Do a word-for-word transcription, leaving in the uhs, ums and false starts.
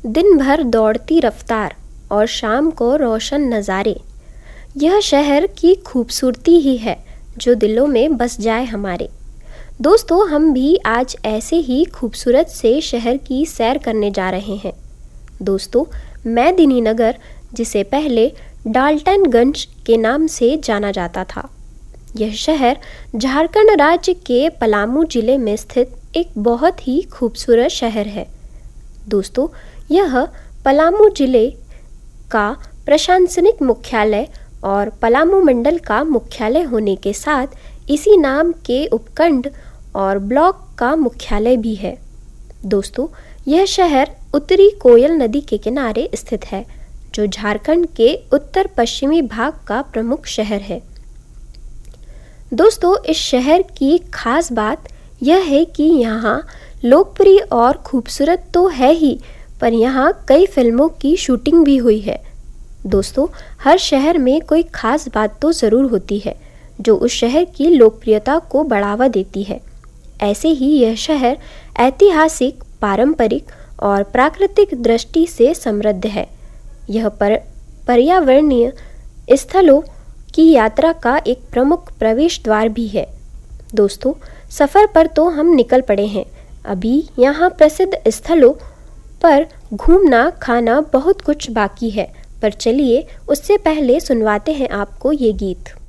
दिन भर दौड़ती रफ्तार और शाम को रोशन नज़ारे, यह शहर की खूबसूरती ही है जो दिलों में बस जाए हमारे। दोस्तों, हम भी आज ऐसे ही खूबसूरत से शहर की सैर करने जा रहे हैं। दोस्तों, मेदिनीनगर, जिसे पहले डाल्टनगंज के नाम से जाना जाता था, यह शहर झारखंड राज्य के पलामू जिले में स्थित एक बहुत ही खूबसूरत शहर है। दोस्तों, यह पलामू जिले का प्रशासनिक मुख्यालय और पलामू मंडल का मुख्यालय होने के साथ इसी नाम के उपखंड और ब्लॉक का मुख्यालय भी है। दोस्तों, यह शहर उत्तरी कोयल नदी के किनारे स्थित है, जो झारखंड के उत्तर पश्चिमी भाग का प्रमुख शहर है। दोस्तों, इस शहर की खास बात यह है कि यहाँ लोकप्रिय और खूबसूरत तो है ही, पर यहाँ कई फिल्मों की शूटिंग भी हुई है। दोस्तों, हर शहर में कोई खास बात तो ज़रूर होती है जो उस शहर की लोकप्रियता को बढ़ावा देती है। ऐसे ही यह शहर ऐतिहासिक, पारंपरिक और प्राकृतिक दृष्टि से समृद्ध है। यह पर पर्यावरणीय स्थलों की यात्रा का एक प्रमुख प्रवेश द्वार भी है। दोस्तों, सफ़र पर तो हम निकल पड़े हैं। अभी यहाँ प्रसिद्ध स्थलों पर घूमना, खाना बहुत कुछ बाकी है, पर चलिए उससे पहले सुनवाते हैं आपको ये गीत।